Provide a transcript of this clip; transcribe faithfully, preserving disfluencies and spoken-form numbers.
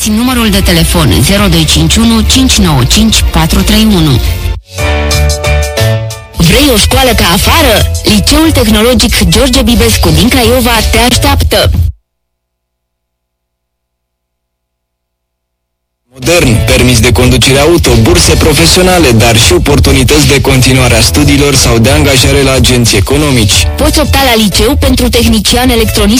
sunați numărul de telefon zero doi cinci unu cinci nouă cinci patru trei unu. Vrei o școală ca afară? Liceul Tehnologic George Bibescu din Craiova te așteaptă! Modern, permis de conducere auto, burse profesionale, dar și oportunități de continuare a studiilor sau de angajare la agenții economici. Poți opta la liceu pentru tehnician electronist